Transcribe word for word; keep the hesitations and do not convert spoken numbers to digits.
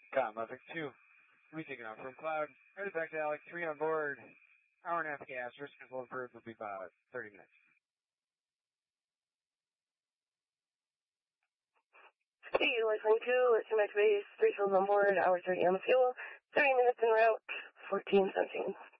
Com, Epic two. We taking off from Cloud. Headed back to Alex three on board. Hour and a half gas. Risk control improved will be about thirty minutes. Hey, Life twenty-two, let's come back to base. Three fills on board, hour thirty on the fuel. thirty minutes en route, fourteen sensing.